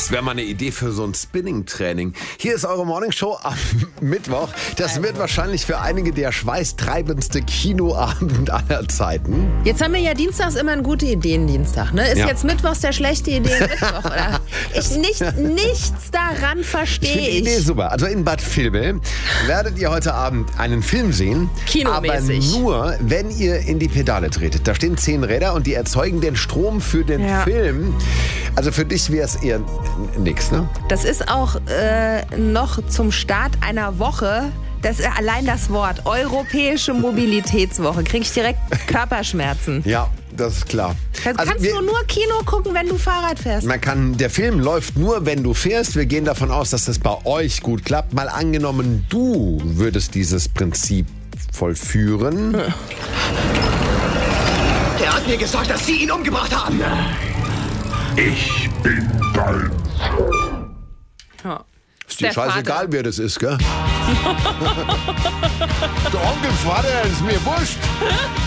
Das wäre mal eine Idee für so ein Spinning-Training. Hier ist eure Morningshow am Mittwoch. Das wird wahrscheinlich für einige der schweißtreibendste Kinoabend aller Zeiten. Jetzt haben wir ja dienstags immer einen gute Ideen-Dienstag. Ne? Ist jetzt mittwochs der schlechte Ideen-Mittwoch? Oder? Nichts daran verstehe Ich finde die Idee super. Also in Bad Vilbel werdet ihr heute Abend einen Film sehen. Kinomäßig. Aber nur, wenn ihr in die Pedale tretet. Da stehen 10 Räder und die erzeugen den Strom für den Film. Also für dich wäre es eher nix, ne? Das ist auch noch zum Start einer Woche. Das ist allein das Wort Europäische Mobilitätswoche. Kriege ich direkt Körperschmerzen. Ja, das ist klar. Kannst du nur Kino gucken, wenn du Fahrrad fährst? Der Film läuft nur, wenn du fährst. Wir gehen davon aus, dass das bei euch gut klappt. Mal angenommen, du würdest dieses Prinzip vollführen. Er hat mir gesagt, dass Sie ihn umgebracht haben. Ich bin dein. Ja. Ist dir scheißegal, wer das ist, gell? Der Onkel Vater ist mir wurscht.